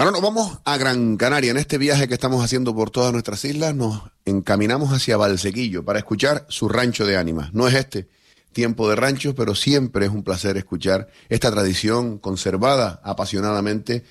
Ahora nos vamos a Gran Canaria. En este viaje que estamos haciendo por todas nuestras islas, nos encaminamos hacia Valsequillo para escuchar su rancho de ánimas. No es este tiempo de ranchos, pero siempre es un placer escuchar esta tradición conservada apasionadamente